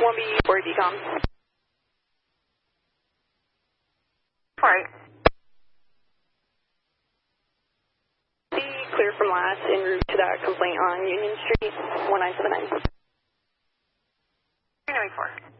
1B for decom. Right. C, clear from last en route to that complaint on Union Street, 1979. 394.